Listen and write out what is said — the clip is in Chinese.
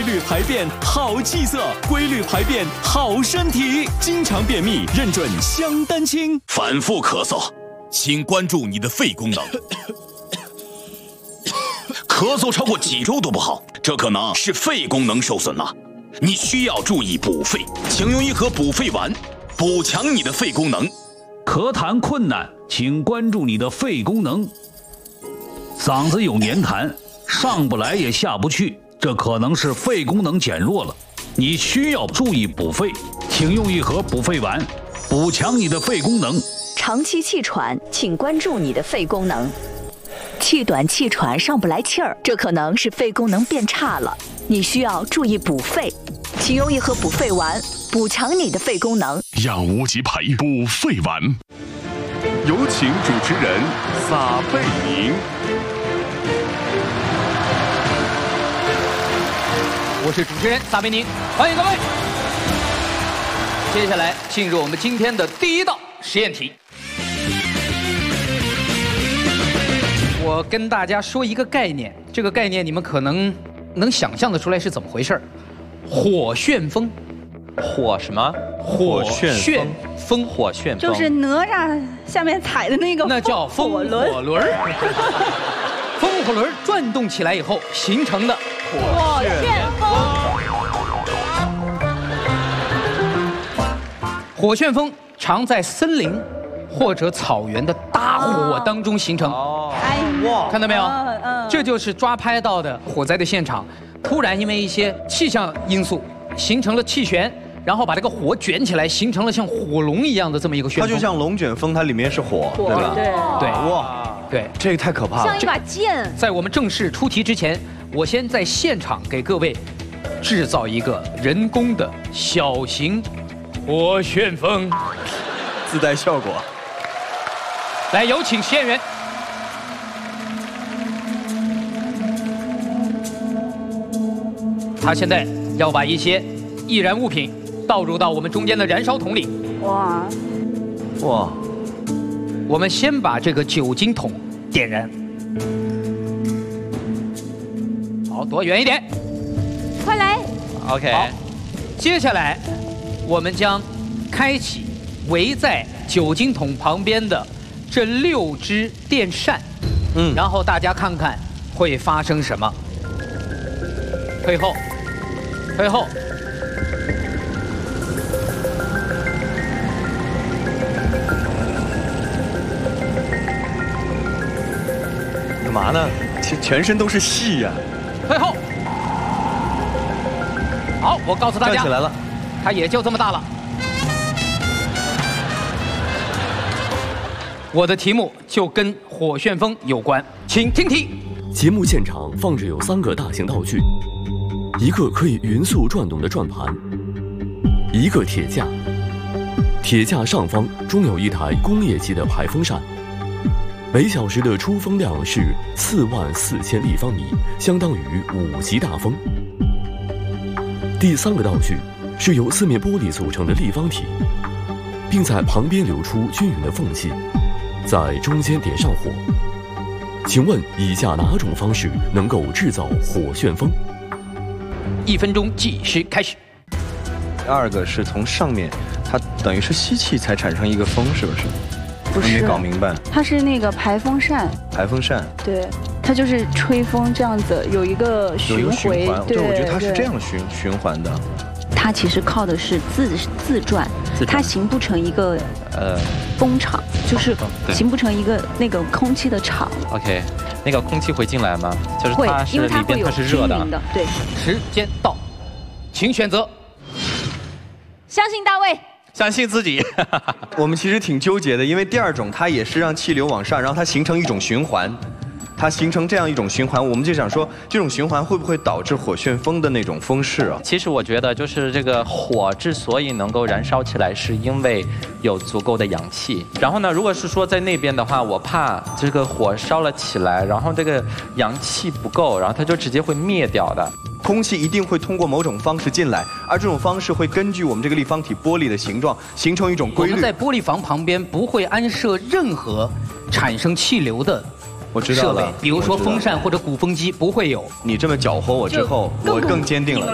律排便好气色，规律排便好身体。经常便秘，认准香丹清。 反复咳嗽，请关注你的肺功能。咳嗽超过几周都不好，这可能是肺功能受损了。你需要注意补肺，请用一盒补肺丸，补强你的肺功能。 咳痰困难，请关注你的肺功能。嗓子有黏痰，上不来也下不去，这可能是肺功能减弱了。你需要注意补肺，请用一盒补肺丸，补强你的肺功能。 长期气喘，请关注你的肺功能。气短气喘上不来气儿，这可能是肺功能变差了，你需要注意补肺，请用一盒补肺丸，补强你的肺功能。 让无极牌补肺丸。有请主持人撒贝宁。 我是主持人撒贝宁，欢迎各位。接下来进入我们今天的第一道实验题。我跟大家说一个概念，这个概念你们可能能想象得出来是怎么回事。火旋风， 火什么？ 火旋风， 火旋风就是哪吒下面踩的那个， 那叫风火轮。风火轮转动起来以后形成的火旋风。 火旋风常在森林或者草原的大火当中形成。哇，看到没有？这就是抓拍到的火灾的现场，突然因为一些气象因素形成了气旋，然后把这个火卷起来，形成了像火龙一样的这么一个旋风。 它就像龙卷风，它里面是火，对吧？ 对， 哇， 对， 这个太可怕了， 像一把剑。 在我们正式出题之前，我先在现场给各位制造一个人工的小型火旋风， 自带效果。 来，有请实验员。他现在要把一些易燃物品倒入到我们中间的燃烧桶里。 哇！ 我们先把这个酒精桶点燃。好，躲远一点。 快来 ！OK。 好，接下来我们将开启围在酒精桶旁边的这6支电扇。然后大家看看会发生什么。退后。 干嘛呢？全身都是戏呀！ 退后。好，我告诉大家， 站起来了， 它也就这么大了。我的题目就跟火旋风有关，请听题。 节目现场放置有3个大型道具，一个可以匀速转动的转盘，一个铁架，铁架上方装有一台工业级的排风扇，每小时的出风量是44000立方米，相当于5级大风。第3个道具是由4面玻璃组成的立方体，并在旁边留出均匀的缝隙，在中间点上火。请问以下哪种方式能够制造火旋风 ？1分钟计时开始。 第2个是从上面，它等于是吸气才产生一个风，是不是？ 不是， 没搞明白。 它是那个排风扇。 排风扇。 对，它就是吹风这样子，有一个循环。 对，我觉得它是这样循环的。 它其实靠的是自转，它形不成一个风场，就是形不成一个那个空气的场。 OK， 那个空气会进来吗？就是它是里边它是热的。 对。 时间到，请选择。 相信大卫。 相信自己。 我们其实挺纠结的，因为第2种它也是让气流往上，然后它形成一种循环。它形成这样一种循环，我们就想说，这种循环会不会导致火旋风的那种风势啊？ 其实我觉得，就是这个火之所以能够燃烧起来，是因为有足够的氧气。然后呢，如果是说在那边的话，我怕这个火烧了起来，然后这个氧气不够，然后它就直接会灭掉的。 空气一定会通过某种方式进来，而这种方式会根据我们这个立方体玻璃的形状形成一种规律。 我们在玻璃房旁边不会安设任何产生气流的设备，比如说风扇或者鼓风机，不会有。 你这么搅和我之后，我更坚定了。